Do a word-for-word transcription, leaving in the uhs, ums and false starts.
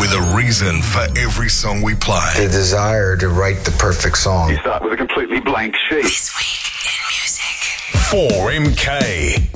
with a reason for every song we play. The desire to write the perfect song. You start with a completely blank sheet. This week in music. four M K.